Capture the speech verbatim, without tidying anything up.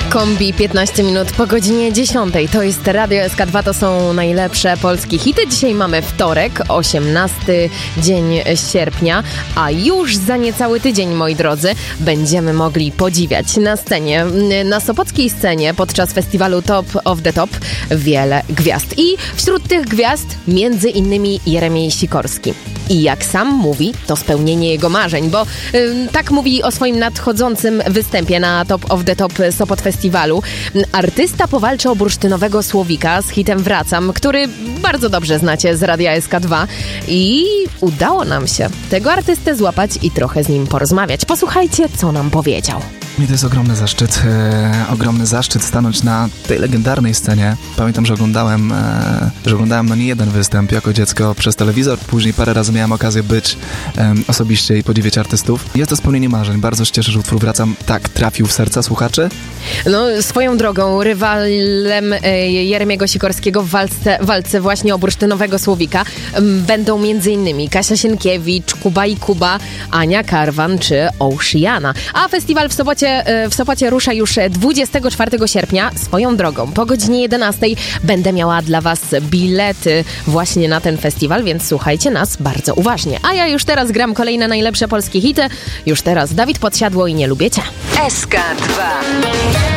Kombi piętnaście minut po godzinie dziesiątej. To jest Radio S K dwa, to są najlepsze polskie hity. Dzisiaj mamy wtorek, osiemnasty dzień sierpnia, a już za niecały tydzień, moi drodzy, będziemy mogli podziwiać na scenie, na sopockiej scenie podczas festiwalu Top of the Top wiele gwiazd. I wśród tych gwiazd między innymi Jeremiej Sikorski. I jak sam mówi, to spełnienie jego marzeń, bo y, tak mówi o swoim nadchodzącym występie na Top of the Top Sopot Festiwalu. Artysta powalczy o bursztynowego Słowika z hitem Wracam, który bardzo dobrze znacie z Radia S K dwa i udało nam się tego artystę złapać i trochę z nim porozmawiać. Posłuchajcie, co nam powiedział. Mi to jest ogromny zaszczyt, e, ogromny zaszczyt stanąć na tej legendarnej scenie. Pamiętam, że oglądałem, e, że oglądałem no nie jeden występ jako dziecko przez telewizor. Później parę razy miałem okazję być e, osobiście i podziwiać artystów. Jest to spełnienie marzeń. Bardzo się cieszę, że utwór Wracam tak trafił w serca słuchaczy. No, swoją drogą rywalem e, Jeremiego Sikorskiego w walce, walce właśnie o bursztynowego Słowika m, będą między innymi Kasia Sienkiewicz, Kuba i Kuba, Ania Karwan czy Oceana. A festiwal w Sopocie W Sopocie rusza już dwudziestego czwartego sierpnia. Swoją drogą, po godzinie jedenastej będę miała dla Was bilety właśnie na ten festiwal, więc słuchajcie nas bardzo uważnie. A ja już teraz gram kolejne najlepsze polskie hity. Już teraz Dawid Podsiadło i Nie lubię Cię. S K dwa.